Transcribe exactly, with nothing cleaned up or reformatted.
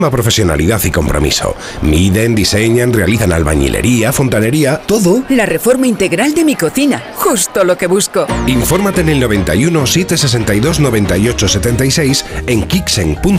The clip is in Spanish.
Profesionalidad y compromiso. Miden, diseñan, realizan albañilería, fontanería, todo. La reforma integral de mi cocina, justo lo que busco. Infórmate en el noventa y uno, setecientos sesenta y dos, noventa y ocho setenta y seis en kixen punto com.